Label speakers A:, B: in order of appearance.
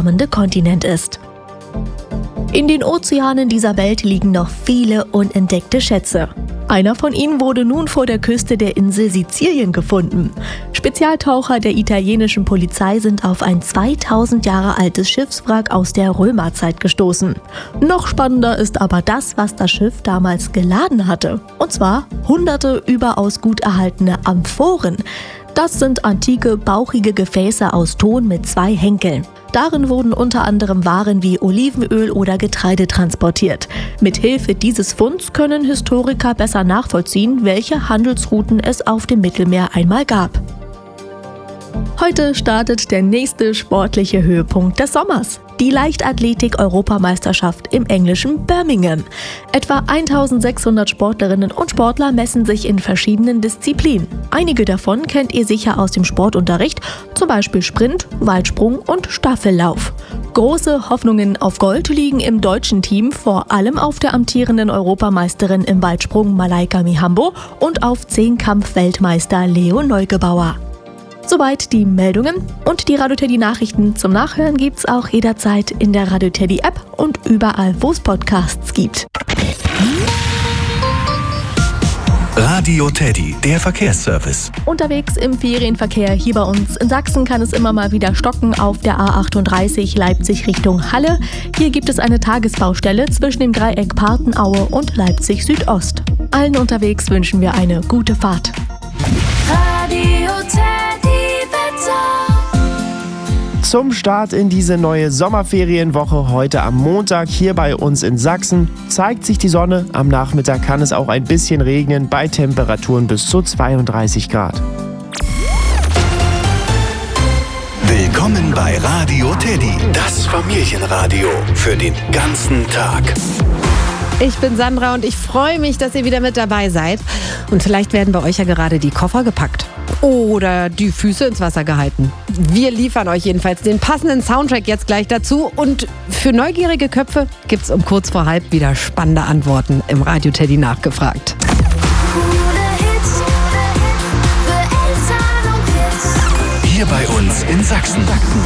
A: kommende Kontinent ist. In den Ozeanen dieser Welt liegen noch viele unentdeckte Schätze. Einer von ihnen wurde nun vor der Küste der Insel Sizilien gefunden. Spezialtaucher der italienischen Polizei sind auf ein 2000 Jahre altes Schiffswrack aus der Römerzeit gestoßen. Noch spannender ist aber das, was das Schiff damals geladen hatte. Und zwar hunderte überaus gut erhaltene Amphoren. Das sind antike, bauchige Gefäße aus Ton mit 2 Henkeln. Darin wurden unter anderem Waren wie Olivenöl oder Getreide transportiert. Mithilfe dieses Funds können Historiker besser nachvollziehen, welche Handelsrouten es auf dem Mittelmeer einmal gab. Heute startet der nächste sportliche Höhepunkt des Sommers. Die Leichtathletik-Europameisterschaft im englischen Birmingham. Etwa 1600 Sportlerinnen und Sportler messen sich in verschiedenen Disziplinen. Einige davon kennt ihr sicher aus dem Sportunterricht, zum Beispiel Sprint, Weitsprung und Staffellauf. Große Hoffnungen auf Gold liegen im deutschen Team, vor allem auf der amtierenden Europameisterin im Weitsprung Malaika Mihambo und auf Zehnkampf-Weltmeister Leo Neugebauer. Soweit die Meldungen und die Radio Teddy Nachrichten zum Nachhören gibt's auch jederzeit in der Radio Teddy App und überall, wo es Podcasts gibt.
B: Radio Teddy, der Verkehrsservice.
A: Unterwegs im Ferienverkehr hier bei uns in Sachsen kann es immer mal wieder stocken auf der A38 Leipzig Richtung Halle. Hier gibt es eine Tagesbaustelle zwischen dem Dreieck Partenaue und Leipzig Südost. Allen unterwegs wünschen wir eine gute Fahrt.
C: Radio Teddy.
D: Zum Start in diese neue Sommerferienwoche heute am Montag hier bei uns in Sachsen zeigt sich die Sonne. Am Nachmittag kann es auch ein bisschen regnen bei Temperaturen bis zu 32 Grad.
B: Willkommen bei Radio Teddy, das Familienradio für den ganzen Tag.
E: Ich bin Sandra und ich freue mich, dass ihr wieder mit dabei seid. Und vielleicht werden bei euch ja gerade die Koffer gepackt oder die Füße ins Wasser gehalten. Wir liefern euch jedenfalls den passenden Soundtrack jetzt gleich dazu. Und für neugierige Köpfe gibt's um kurz vor halb wieder spannende Antworten im Radio Teddy nachgefragt.
B: Hier bei uns in Sachsen.